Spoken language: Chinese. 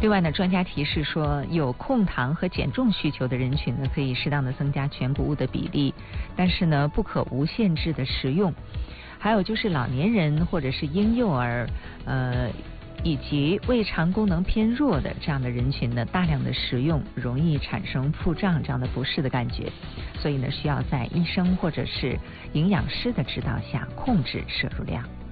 另外呢，专家提示说，有控糖和减重需求的人群呢，可以适当的增加全谷物的比例，但是呢，不可无限制的食用。还有就是老年人或者是婴幼儿，以及胃肠功能偏弱的这样的人群呢，大量的食用容易产生腹胀这样的不适的感觉，所以呢，需要在医生或者是营养师的指导下控制摄入量。